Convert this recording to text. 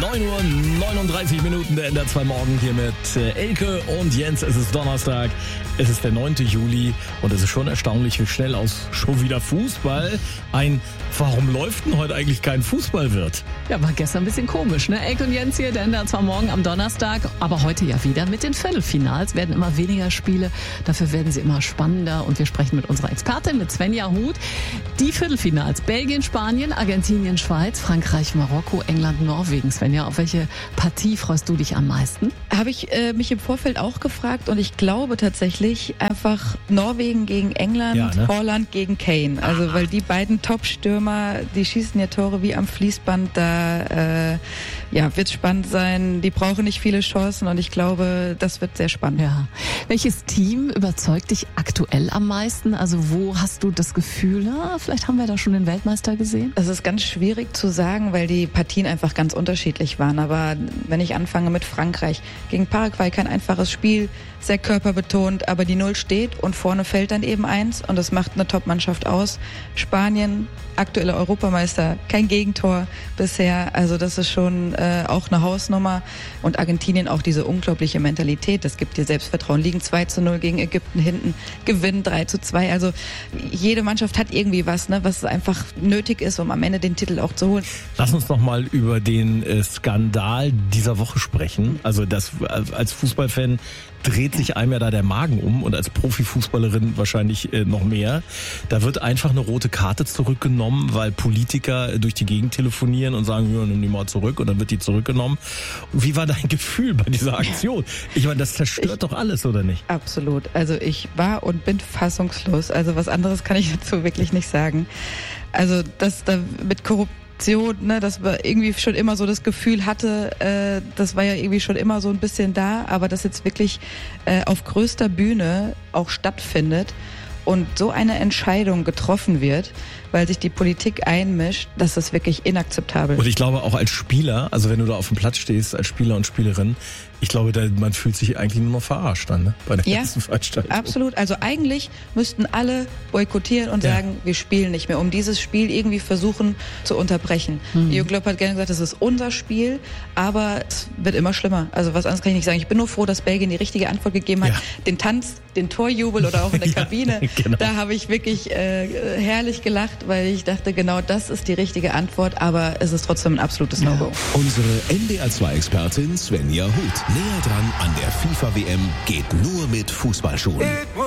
9:39 Uhr der NDR 2 Morgen hier mit Elke und Jens. Es ist Donnerstag, es ist der 9. Juli und es ist schon erstaunlich, wie schnell aus schon wieder Fußball warum läuft denn heute eigentlich kein Fußball wird? Ja, war gestern ein bisschen komisch, ne? Elke und Jens hier, der NDR 2 Morgen am Donnerstag, aber heute ja wieder mit den Viertelfinals. Werden immer weniger Spiele, dafür werden sie immer spannender und wir sprechen mit unserer Expertin, mit Svenja Huth. Die Viertelfinals, Belgien, Spanien, Argentinien, Schweiz, Frankreich, Marokko, England, Norwegen. Svenja, auf welche Partie freust du dich am meisten? Habe ich mich im Vorfeld auch gefragt und ich glaube tatsächlich einfach Norwegen gegen England, ja, ne? Holland gegen Kane. Also weil die beiden Top-Stürmer, die schießen ja Tore wie am Fließband. Da wird spannend sein. Die brauchen nicht viele Chancen und ich glaube, das wird sehr spannend. Ja. Welches Team überzeugt dich aktuell am meisten? Also wo hast du das Gefühl, vielleicht haben wir da schon den Weltmeister gesehen? Es ist ganz schwierig zu sagen, weil die Partien einfach ganz unterschiedlich waren. Aber wenn ich anfange mit Frankreich gegen Paraguay, kein einfaches Spiel, sehr körperbetont, aber die 0 steht und vorne fällt dann eben 1 und das macht eine Top-Mannschaft aus. Spanien, aktueller Europameister, kein Gegentor bisher, also das ist schon auch eine Hausnummer. Und Argentinien auch diese unglaubliche Mentalität, das gibt dir Selbstvertrauen. Liegen 2:0 gegen Ägypten hinten, gewinnen 3:2. Also jede Mannschaft hat irgendwie was, was einfach nötig ist, um am Ende den Titel auch zu holen. Lass uns noch mal über den Skandal dieser Woche sprechen. Also das als Fußballfan dreht sich einem ja da der Magen um und als Profifußballerin wahrscheinlich noch mehr. Da wird einfach eine rote Karte zurückgenommen, weil Politiker durch die Gegend telefonieren und sagen, ja, nimm die mal zurück und dann wird die zurückgenommen. Wie war dein Gefühl bei dieser Aktion? Ich meine, das zerstört doch alles, oder nicht? Absolut. Also ich war und bin fassungslos. Also was anderes kann ich dazu wirklich nicht sagen. Also das da mit Korruption, dass man irgendwie schon immer so das Gefühl hatte, das war ja irgendwie schon immer so ein bisschen da, aber das jetzt wirklich auf größter Bühne auch stattfindet und so eine Entscheidung getroffen wird, weil sich die Politik einmischt, das ist wirklich inakzeptabel. Und ich glaube auch als Spieler, also wenn du da auf dem Platz stehst, als Spieler und Spielerin, ich glaube, man fühlt sich eigentlich nur noch verarscht dann, bei der ganzen Veranstaltung. Absolut. Also eigentlich müssten alle boykottieren und sagen, wir spielen nicht mehr, um dieses Spiel irgendwie versuchen zu unterbrechen. Jürgen Klopp hat gerne gesagt, das ist unser Spiel, aber es wird immer schlimmer. Also was anderes kann ich nicht sagen. Ich bin nur froh, dass Belgien die richtige Antwort gegeben hat. Ja. Den Tanz, den Torjubel oder auch in der Kabine, genau. Da habe ich wirklich herrlich gelacht, weil ich dachte, genau das ist die richtige Antwort, aber es ist trotzdem ein absolutes No-Go. Unsere NDR 2 Expertin Svenja Huth. Näher dran an der FIFA-WM geht nur mit Fußballschuhen.